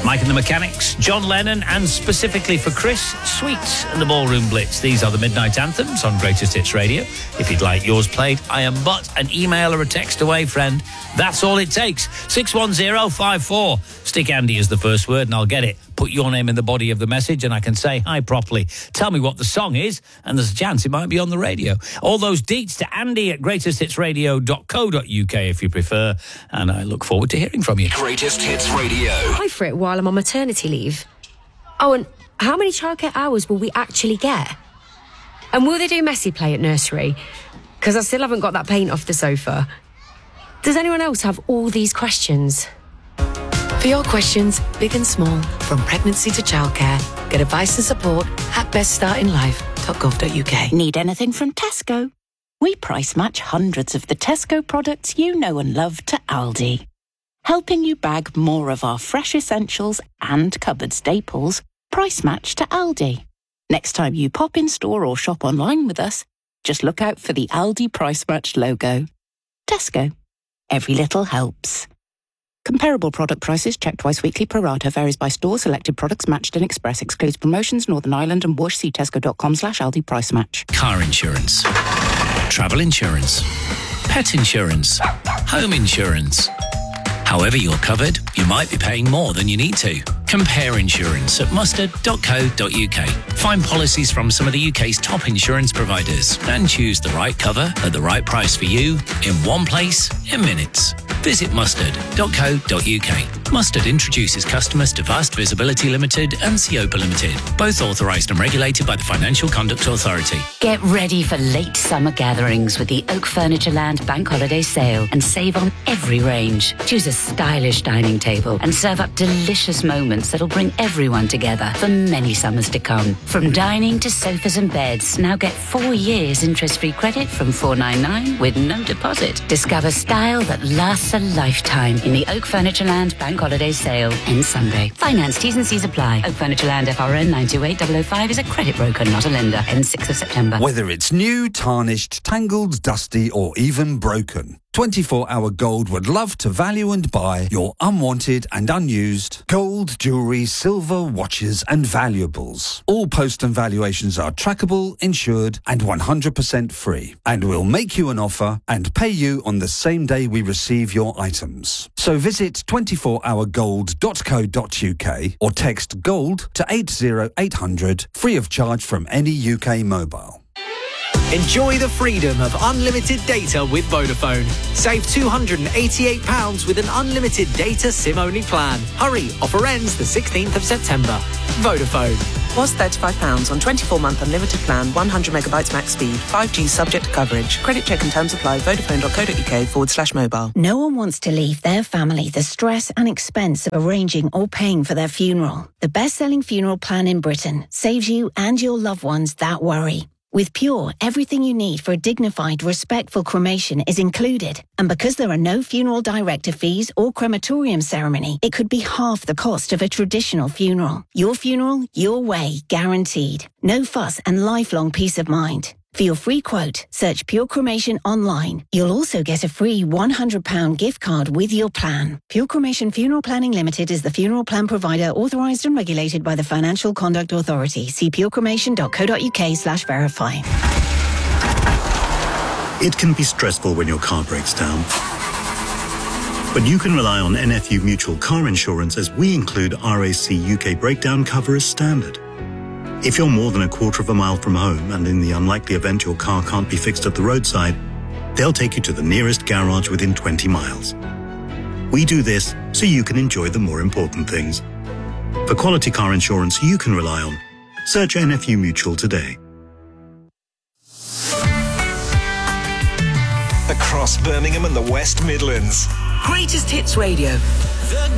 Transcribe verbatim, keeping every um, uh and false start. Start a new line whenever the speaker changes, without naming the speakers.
Mike and the Mechanics, John Lennon, and specifically for Chris, Sweets and the Ballroom Blitz. These are the Midnight Anthems on Greatest Hits Radio. If you'd like yours played, I am but an email or a text away, friend. That's all it takes. six one zero five four. Stick Andy as the first word and I'll get it. Put your name in the body of the message and I can say hi properly. Tell me what the song is and there's a chance it might be on the radio. All those deets to Andy at greatest hits radio dot co dot uk if you prefer. And I look forward to hearing from you.
Greatest Hits Radio.
Apply for it while I'm on maternity leave. Oh, and how many childcare hours will we actually get? And will they do messy play at nursery? Because I still haven't got that paint off the sofa. Does anyone else have all these questions? For your questions, big and small, from pregnancy to childcare, get advice and support at best starting life dot gov dot uk.
Need anything from Tesco? We price match hundreds of the Tesco products you know and love to Aldi, helping you bag more of our fresh essentials and cupboard staples. Price match to Aldi. Next time you pop in store or shop online with us, just look out for the Aldi Price Match logo. Tesco. Every little helps. Comparable product prices checked twice weekly pro rata. Varies by store. Selected products matched in Express. Excludes promotions Northern Ireland and Whoosh. See tesco.com slash Aldi Price Match.
Car insurance. Travel insurance. Pet insurance. Home insurance. However you're covered, you might be paying more than you need to. Compare insurance at mustard dot co dot uk. Find policies from some of the U K's top insurance providers and choose the right cover at the right price for you in one place in minutes. Visit mustard dot co dot uk. Mustard introduces customers to Vast Visibility Limited and Seopa Limited, both authorised and regulated by the Financial Conduct Authority.
Get ready for late summer gatherings with the Oak Furniture Land Bank Holiday Sale and save on every range. Choose a stylish dining table and serve up delicious moments that'll bring everyone together for many summers to come. From dining to sofas and beds, now get four years interest-free credit from four ninety-nine with no deposit. Discover style that lasts a lifetime in the Oak Furniture Land Bank Holiday Sale ends Sunday. Finance T's and C's apply. Oak Furniture Land F R N nine two eight zero zero five is a credit broker, not a lender. Ends sixth of September.
Whether it's new, tarnished, tangled, dusty or even broken, twenty-four hour Gold would love to value and buy your unwanted and unused gold, jewellery, silver, watches and valuables. All post and valuations are trackable, insured and one hundred percent free. And we'll make you an offer and pay you on the same day we receive your items. So visit twenty-four hour gold dot co dot uk or text GOLD to eight zero eight hundred free of charge from any U K mobile.
Enjoy the freedom of unlimited data with Vodafone. Save two hundred eighty-eight pounds with an unlimited data SIM-only plan. Hurry, offer ends the sixteenth of September. Vodafone.
Was thirty-five pounds on twenty-four month unlimited plan, one hundred megabytes max speed, five G subject to coverage. Credit check and terms apply. Vodafone dot co dot uk forward slash mobile.
No one wants to leave their family the stress and expense of arranging or paying for their funeral. The best-selling funeral plan in Britain saves you and your loved ones that worry. With Pure, everything you need for a dignified, respectful cremation is included. And because there are no funeral director fees or crematorium ceremony, it could be half the cost of a traditional funeral. Your funeral, your way, guaranteed. No fuss and lifelong peace of mind. For your free quote, search Pure Cremation online. You'll also get a free one hundred pounds gift card with your plan. Pure Cremation Funeral Planning Limited is the funeral plan provider authorised and regulated by the Financial Conduct Authority. See pure cremation dot co dot uk slash verify.
It can be stressful when your car breaks down. But you can rely on N F U Mutual Car Insurance as we include R A C U K breakdown cover as standard. If you're more than a quarter of a mile from home and in the unlikely event your car can't be fixed at the roadside, they'll take you to the nearest garage within twenty miles. We do this so you can enjoy the more important things. For quality car insurance you can rely on, search N F U Mutual today.
Across Birmingham and the West Midlands.
Greatest Hits Radio.